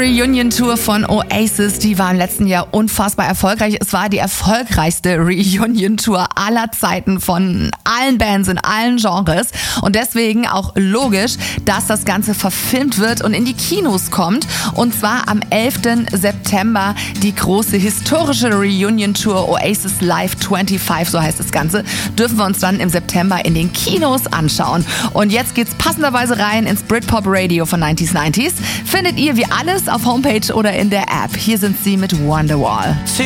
Reunion-Tour von Oasis, die war im letzten Jahr unfassbar erfolgreich. Es war die erfolgreichste Reunion-Tour aller Zeiten von allen Bands in allen Genres. Und deswegen auch logisch, dass das Ganze verfilmt wird und in die Kinos kommt. Und zwar am 11. September die große historische Reunion-Tour Oasis Live 25, so heißt das Ganze, dürfen wir uns dann im September in den Kinos anschauen. Und jetzt geht's passenderweise rein ins Britpop Radio von 90s. Findet ihr wie alles auf Homepage oder in der App. Hier sind sie mit Wonderwall.